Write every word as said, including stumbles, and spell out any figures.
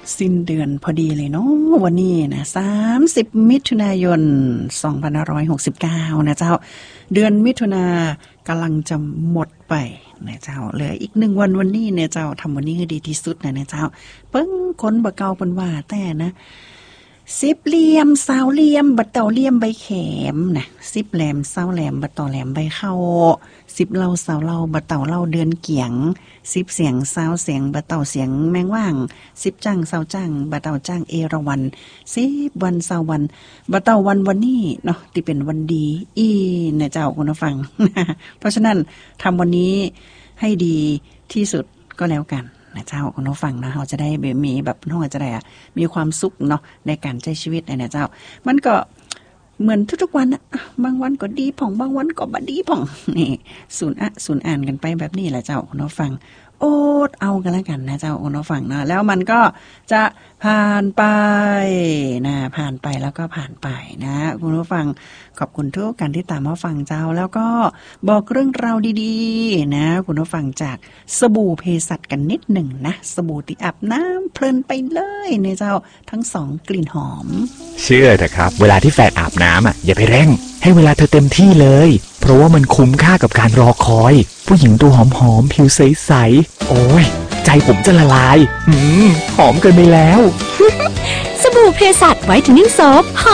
สิ้นเดือนพอดีเลยเนาะวันนี้นะสามสิบมิถุนายนสองพันห้าร้อยหกสิบเก้านะเจ้าเดือนมิถุนากำลังจะหมดไปนะเจ้าเหลืออีกหนึ่งวันวันนี้เนี่ยเจ้าทำวันนี้ให้ดีที่สุดนะนะเจ้าเปิ้งคนบ่เก่าเปิ้นว่าแต่นะสิบเหลี่ยมสาวเหลี่ยมบัดเต่าเหลี่ยมใบแขมนะสิบแหลมสาวแหลมบัดต่อแหลมใบเข้าสิบเล่าสาวเล่าบัดเต่าเล่าเดือนเกียงสิบเสียงสาวเสียงบัดเต่าเสียงแมงว่างสิบจังสาวจังบัดเต่าจังเอราวัณสิบวันสาววันบัดเต่าวันวันนี้เนาะที่เป็นวันดีอีเนี่ยเจ้าคุณผู้ฟัง เพราะฉะนั้นทำวันนี้ให้ดีที่สุดก็แล้วกันนะเจ้าคุณผู้ฟังนะเราจะได้มีแบบน้องจะได้มีความสุขเนาะในการใช้ชีวิตนะเจ้ามันก็เหมือนทุกๆวันนะบางวันก็ดีผ่องบางวันก็บ่ดีผ่องนี่ศูนย์อะศูนย์อ่านกันไปแบบนี้แหละเจ้าคุณผู้ฟังโอดเอากันแล้วกันนะเจ้าคุณผู้ฟังนะแล้วมันก็จะผ่านไปนะผ่านไปแล้วก็ผ่านไปนะคุณผู้ฟังขอบคุณทุกการที่ตามมาฟังเจ้าแล้วก็บอกเรื่องราวดีๆนะคุณผู้ฟังจากสบู่เภสัชกันนิดหนึ่งนะสบู่ที่อาบน้ำเพลินไปเลยเนี่ยเจ้าทั้งสองกลิ่นหอมเชื่อเถอะครับเวลาที่แฟนอาบน้ำอ่ะอย่าไปเร่งให้เวลาเธอเต็มที่เลยเพราะว่ามันคุ้มค่ากับการรอคอยผู้หญิงตัวหอมๆผิวใสๆโอ้ยใจผมจะละลายหืมหอมเกินไปแล้วสบู่เภสัชไวท์เทนนิ่งโซป